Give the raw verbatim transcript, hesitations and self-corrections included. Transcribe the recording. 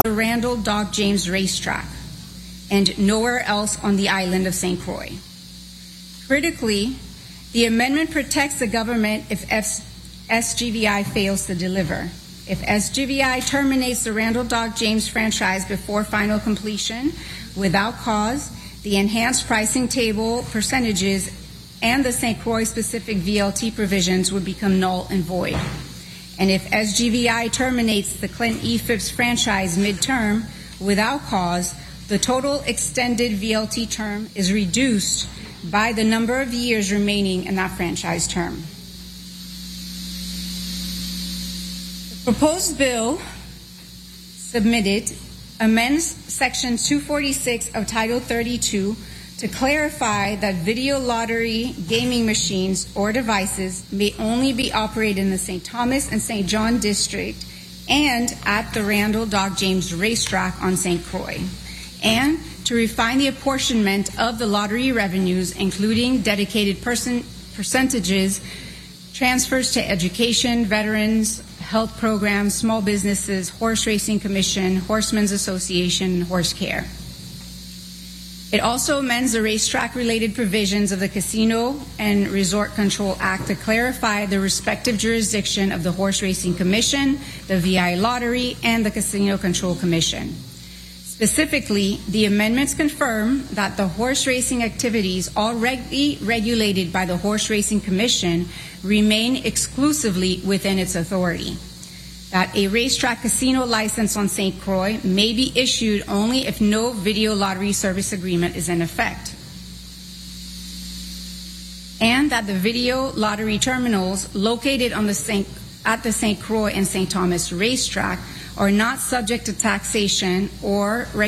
the Randall Doc James Racetrack and nowhere else on the island of Saint Croix. Critically, the amendment protects the government if S G V I fails to deliver. If S G V I terminates the Randall Doc James franchise before final completion without cause, the enhanced pricing table percentages and the Saint Croix specific V L T provisions would become null and void. And if S G V I terminates the Clint E. Phipps franchise midterm without cause, the total extended V L T term is reduced by the number of years remaining in that franchise term. The proposed bill submitted amends Section two forty-six of Title thirty-two to clarify that video lottery gaming machines or devices may only be operated in the Saint Thomas and Saint John district and at the Randall Doc James Racetrack on Saint Croix, and to refine the apportionment of the lottery revenues, including dedicated person percentages, transfers to education, veterans, health programs, small businesses, horse racing commission, Horsemen's Association, and horse care. It also amends the racetrack-related provisions of the Casino and Resort Control Act to clarify the respective jurisdiction of the Horse Racing Commission, the V I Lottery, and the Casino Control Commission. Specifically, the amendments confirm that the horse racing activities already regulated by the Horse Racing Commission remain exclusively within its authority. That a racetrack casino license on Saint Croix may be issued only if no video lottery service agreement is in effect. And that the video lottery terminals located on the Saint, at the Saint Croix and Saint Thomas racetrack are not subject to taxation or